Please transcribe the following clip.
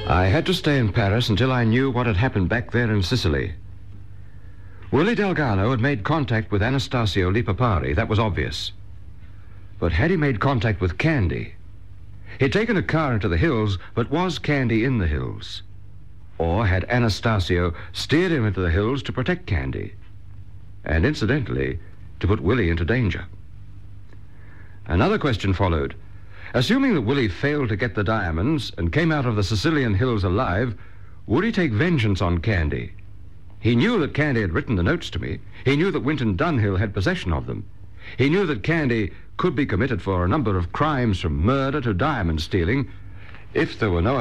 I had to stay in Paris until I knew what had happened back there in Sicily. Willie Delgado had made contact with Anastasio Lipapari, that was obvious. But had he made contact with Candy? He'd taken a car into the hills, but was Candy in the hills? Or had Anastasio steered him into the hills to protect Candy? And incidentally, to put Willie into danger. Another question followed. Assuming that Willie failed to get the diamonds and came out of the Sicilian hills alive, would he take vengeance on Candy? He knew that Candy had written the notes to me. He knew that Winton Dunhill had possession of them. He knew that Candy could be committed for a number of crimes from murder to diamond stealing if there were no